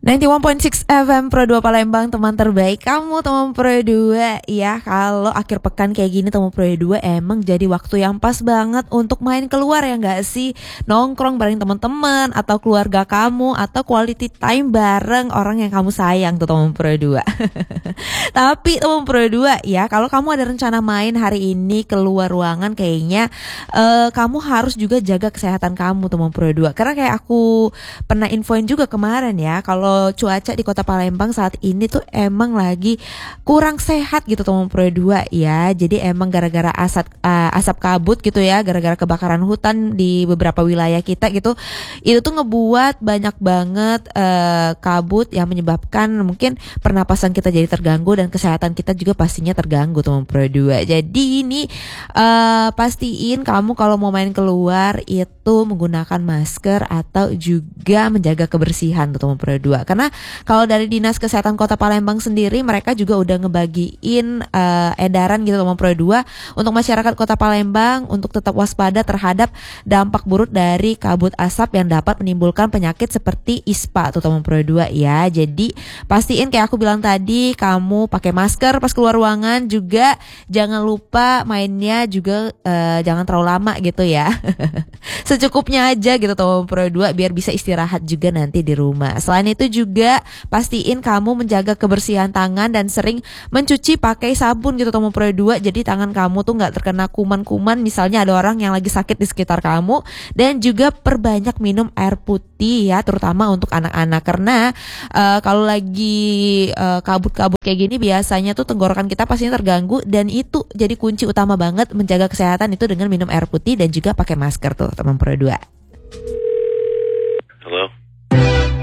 91.6 FM Pro 2 Palembang, teman terbaik kamu, teman Pro 2. Ya, kalau akhir pekan kayak gini teman Pro 2 emang jadi waktu yang pas banget untuk main keluar, ya nggak sih? Nongkrong bareng teman-teman atau keluarga kamu, atau quality time bareng orang yang kamu sayang tuh teman Pro 2. Tapi teman Pro 2 ya, kalau kamu ada rencana main hari ini keluar ruangan, kayaknya kamu harus juga jaga kesehatan kamu teman Pro 2. Karena kayak aku pernah infoin juga kemarin ya, kalau cuaca di Kota Palembang saat ini tuh emang lagi kurang sehat gitu teman Pro 2 ya. Jadi emang gara-gara asap kabut gitu ya, gara-gara kebakaran hutan di beberapa wilayah kita gitu. Itu tuh ngebuat banyak banget kabut yang menyebabkan mungkin pernapasan kita jadi terganggu dan kesehatan kita juga pastinya terganggu teman Pro 2. Jadi ini pastiin kamu kalau mau main keluar itu menggunakan masker atau juga menjaga kebersihan tuh teman Pro 2. Karena kalau dari Dinas Kesehatan Kota Palembang sendiri, mereka juga udah ngebagiin edaran gitu teman Pro 2 untuk masyarakat Kota Palembang untuk tetap waspada terhadap dampak buruk dari kabut asap yang dapat menimbulkan penyakit seperti ISPA tuh teman Pro 2 ya. Jadi pastiin kayak aku bilang tadi, kamu pakai masker pas keluar ruangan, juga jangan lupa mainnya juga jangan terlalu lama gitu ya. Secukupnya aja gitu teman Pro 2 biar bisa istirahat juga nanti di rumah. Selain itu juga pastiin kamu menjaga kebersihan tangan dan sering mencuci pakai sabun gitu teman Pro 2. Jadi tangan kamu tuh gak terkena kuman-kuman, misalnya ada orang yang lagi sakit di sekitar kamu. Dan juga perbanyak minum air putih ya, terutama untuk anak-anak. Karena kalau lagi kabut-kabut kayak gini biasanya tuh tenggorokan kita pastinya terganggu. Dan itu jadi kunci utama banget menjaga kesehatan itu dengan minum air putih dan juga pakai masker tuh teman Pro 2.